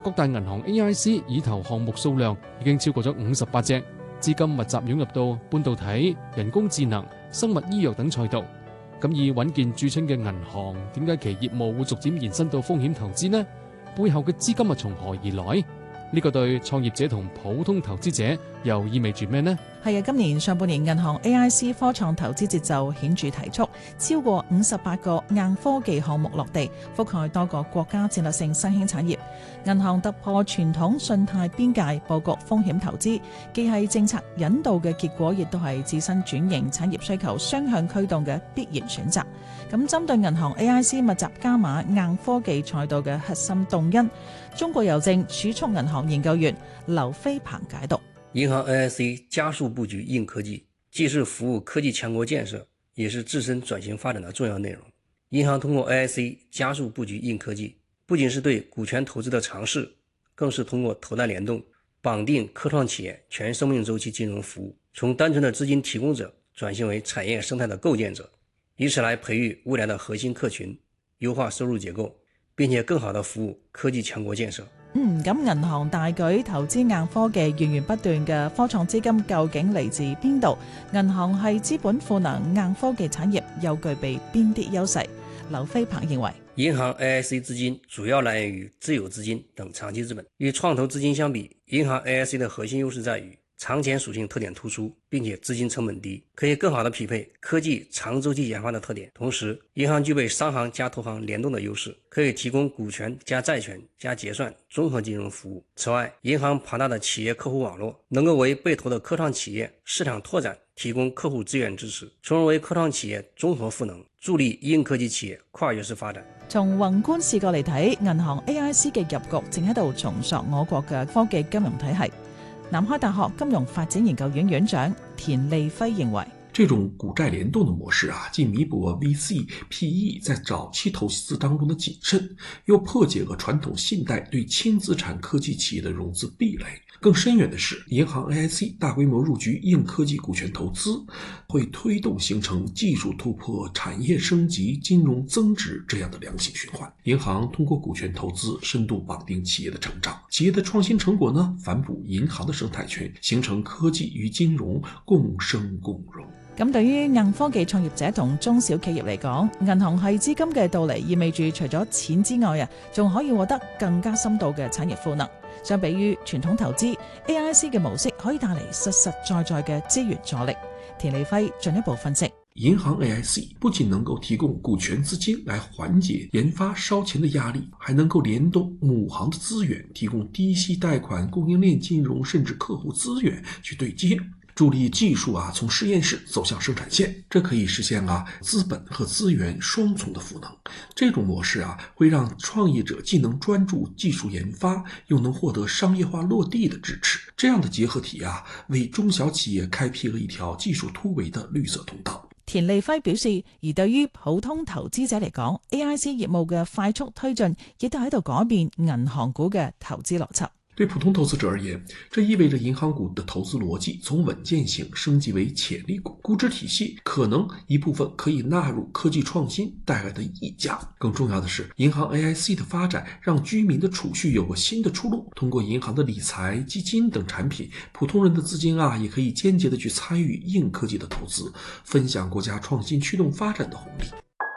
各大銀行 AIC 已投項目數量已經超過咗58隻，資金密集湧入到半導體、人工智能、生物醫藥等賽道。咁以穩健著稱嘅銀行，點解其業務會逐漸延伸到風險投資呢？背後嘅資金係從何而來？呢個對創業者同普通投資者又意味住咩呢？ 係啊，今年上半年銀行 AIC 科創投資節奏顯著提速，超過58個硬科技項目落地，覆蓋多個國家戰略性新興產業。銀行突破傳統信貸邊界，佈局風險投資，既係政策引導嘅結果，亦都係自身轉型產業需求雙向驅動嘅必然選擇。咁針對銀行 AIC 密集加碼硬科技賽道嘅核心動因，中國郵政儲蓄銀行研究員劉飛鵬解讀。 銀行 AIC 加速布局硬科技，既是服務科技強國建設，也是自身轉型發展的重要內容。銀行通過 AIC 加速布局硬科技，不僅是對股權投資的嘗試，更是通過投貸聯動，綁定科創企業全生命週期金融服務，從單純的資金提供者轉型為產業生態的構建者，以此來培育未來的核心客群，優化收入結構，並且更好地服務科技強國建設。 咁銀行大舉投資硬科技，源源不斷嘅科創資金究竟嚟自邊度？銀行係資本賦能硬科技產業，又具備邊啲優勢？劉飛鵬認為， 銀行 AIC 資金主要來源於自有資金等長期資本，與創投資金相比，銀行 AIC 的核心優勢在於長錢屬性特點突出，並且資金成本低，可以更好地匹配科技長周期研發的特點。同時，銀行具備商行加投行聯動的優勢，可以提供股權加債權加結算綜合金融服務。此外，銀行龐大的企業客戶網絡，能夠為被投的科創企業市場拓展提供客戶資源支持，從而為科創企業綜合賦能，助力硬科技企業跨越式發展。 從宏觀視角嚟睇，銀行 AIC 嘅入局正喺度重塑我國嘅科技金融體系。南開大學金融發展研究院院長田利輝認為， 這種股債聯動的模式既彌補了 VC、PE 在早期投資當中的謹慎，又破解了傳統信貸對輕資產科技企業的融資壁壘。更深遠的是，銀行 AIC 大規模入局硬科技股權投資，會推動形成技術突破、產業升級、金融增值這樣的良性循環。銀行通過股權投資深度綁定企業的成長，企業的創新成果反哺銀行的生態圈，形成科技與金融共生共榮。 咁對於硬科技創業者同中小企業嚟講，銀行係資金嘅到嚟，意味住除咗錢之外仲可以獲得更加深度嘅產業賦能。相比於傳統投資 ，AIC 嘅模式可以帶嚟實實在在嘅資源助力。田利輝進一步分析， 銀行 AIC 不僅能夠提供股權資金來緩解研發燒錢的壓力，還能夠聯動母行的資源，提供低息貸款、供應鏈金融甚至客戶資源去對接，助力技術從實驗室走向生產線，這可以實現資本和資源雙重的賦能。這種模式會讓創業者既能專注技術研發，又能獲得商業化落地的支持。這樣的結合體為中小企業開闢了一條技術突圍的綠色通道。 田利輝表示，而對於普通投資者嚟講 ，AIC 業務嘅快速推進，亦都喺度改變銀行股嘅投資邏輯。 對普通投資者而言，這意味着銀行股的投資邏輯從穩健型升級為潛力股，估值體系可能一部分可以納入科技創新帶來的溢價。更重要的是，銀行 AIC 的發展讓居民的儲蓄有個新的出路。通過銀行的理財、基金等產品，普通人的資金也可以間接的去參與硬科技的投資，分享國家創新驅動發展的紅利。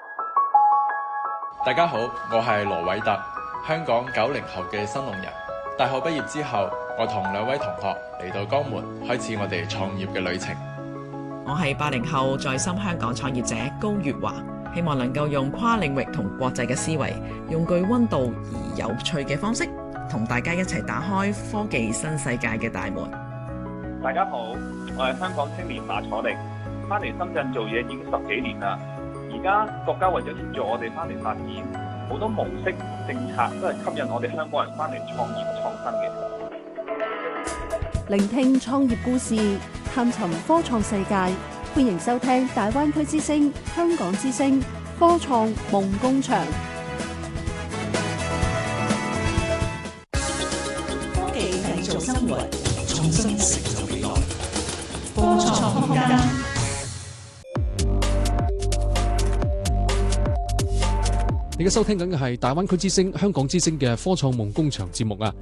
大家好，我係羅偉特，香港90後嘅新農人。大學畢業之後，我同2位同學嚟到江門，開始我哋創業嘅旅程。 我係80後在深香港創業者高月華，希望能夠用跨領域同國際嘅思維，用具溫度而有趣嘅方式，同大家一齊打開科技新世界嘅大門。 大家好，我係香港青年馬楚力，翻嚟深圳做嘢已經10幾年啦。而家國家為咗協助我哋翻嚟發展，好多模式政策都係吸引我哋香港人翻嚟創業創新嘅。 聆聽創業故事，探尋科創世界，歡迎收聽大灣區之聲、香港之聲科創夢工場。 科技製造生活，創新成就未來。科創空間。 而家收聽緊嘅係大灣區之聲、香港之聲嘅科創夢工場節目啊！